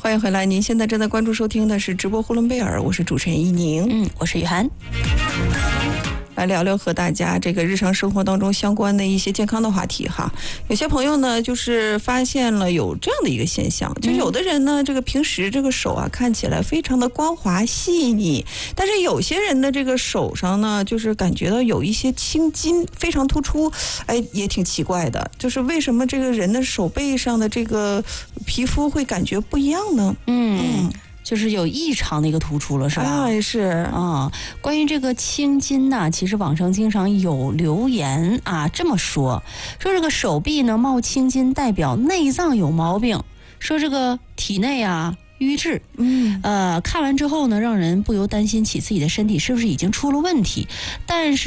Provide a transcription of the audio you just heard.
欢迎回来，您现在正在关注收听的是直播呼伦贝尔，我是主持人一宁， 我是雨涵。 来聊聊和大家这个日常生活当中相关的一些健康的话题哈。有些朋友呢，就是发现了有这样的一个现象，就有的人呢，这个平时这个手啊看起来非常的光滑细腻，但是有些人的这个手上呢，就是感觉到有一些青筋非常突出，哎，也挺奇怪的，就是为什么这个人的手背上的这个皮肤会感觉不一样呢？ 就是有异常的一个突出了，是吧？ 哎，是啊。关于这个青筋呢，其实网上经常有留言啊，这么说这个手臂呢冒青筋代表内脏有毛病，说这个体内啊瘀滞。看完之后呢，让人不由担心起自己的身体是不是已经出了问题，但是